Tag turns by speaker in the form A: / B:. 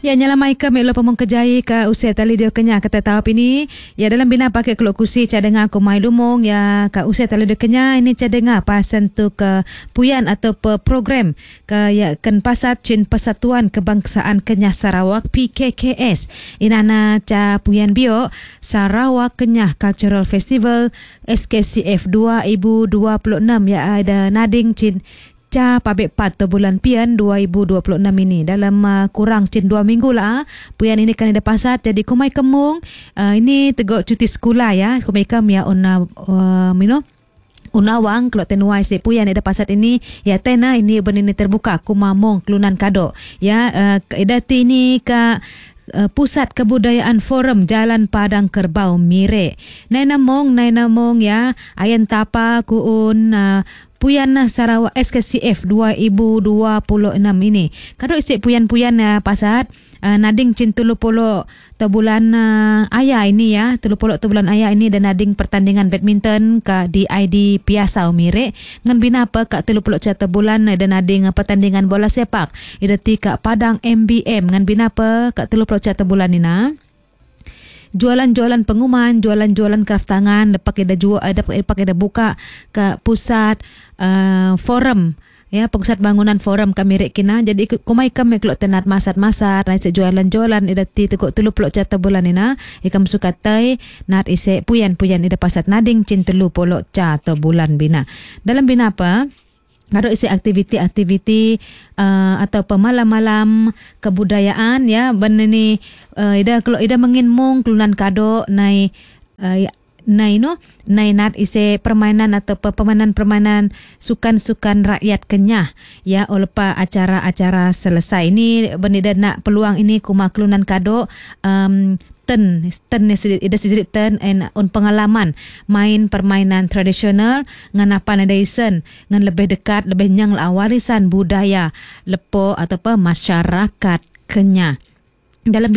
A: Ya nyalamai ke melo pemong kejai ke usia tali dio kenya kata tahap ini ya dalam bina pakai kelok kusi cadenga ko mai lumong ya ke usia tali dio kenya ini cadenga pasan tu ke puyan atau program ke ya ken pasat cin Persatuan Kebangsaan Kenyah Sarawak PKKS inana ca puyan bio Sarawak Kenyah Cultural Festival SKCF 2026 ya ada nading cin ca pabek pat tu bulan pian 2026 ini dalam kurang cin 2 minggu lah puyan ini kan ada pasat jadi kumai kemung ini tegok cuti sekolah ya kumai kam ya unawang kalau tenuai se puyan ada pasat ini ya tena ini benini terbuka kumamong kelunan kado ya edati ini ka Pusat Kebudayaan Forum Jalan Padang Kerbau Mire Nainamong ya ayan tapa kuun Puyan Sarawak SKCF 2026 ini. Kado isi puyan-puyan pasat nading cin 30 bulan ayah ini ya. 30 bulan ayah ini dan nading pertandingan badminton ke di ID Piasa Umire. Ngan bina apa ke 30 bulan dan nading pertandingan bola sepak. Idati ke Padang MBM ngan bina apa ke 30 bulan ini. Jualan-jualan pengumuman, jualan-jualan kraft tangan, dapat kita buka ke pusat forum ya, pusat bangunan forum kami rek kina. Jadi kumai kami kelok tenat masat-masat, nai jualan-jualan idati tegok 30 bulan ina, ikam suka tai nat ise puyan-puyan ida pasat nading cin 30 bulan bina. Dalam bina apa? Ada isi aktiviti-aktiviti atau malam-malam kebudayaan ya beneni kalau ida menginmung kelunan kado nai nat isi permainan atau permainan sukan-sukan rakyat Kenyah ya olepa acara-acara selesai ini benida nak peluang ini kuma kelunan kado ten pengalaman main permainan tradisional ngan apa nadaisen ngan lebih dekat lebih nyang warisan budaya lepo atau masyarakat Kenyah dalam